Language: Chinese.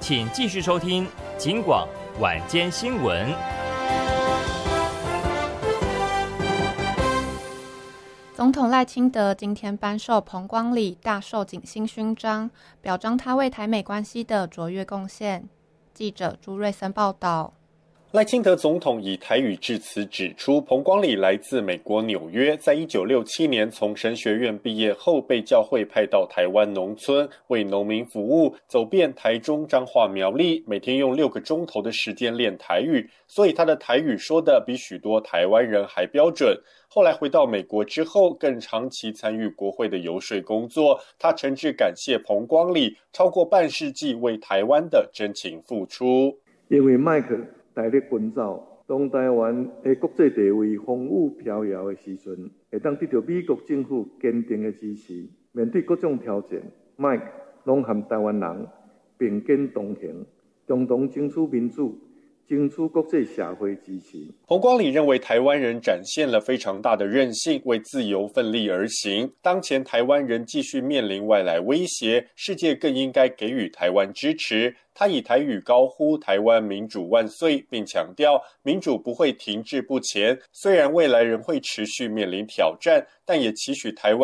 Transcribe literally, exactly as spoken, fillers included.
请继续收听警广晚间新闻。 总统赖清德今天颁授彭光礼大寿景星勋章，表彰他为台美关系的卓越贡献。记者朱瑞森报道。 赖清德总统以台语致辞指出，彭光礼来自美国纽约，在一九六七年从神学院毕业后，被教会派到台湾农村为农民服务，走遍台中、彰化、苗栗，每天用六个钟头的时间练台语，所以他的台语说的比许多台湾人还标准。后来回到美国之后，更长期参与国会的游说工作。他诚挚感谢彭光礼超过半世纪为台湾的真情付出。 因为麦克大力奔走，当台湾的国际地位风雨飘摇的时阵，会当得到美国政府坚定的支持。面对各种挑战，麦克拢和台湾人并肩同行，共同争取民主。争取国际社会支持。 彭光礼认为台湾人展现了非常大的韧性，为自由奋力而行。当前台湾人继续面临外来威胁，世界更应该给予台湾支持。他以台语高呼台湾民主万岁，并强调民主不会停滞不前，虽然未来仍会持续面临挑战，但也期许台湾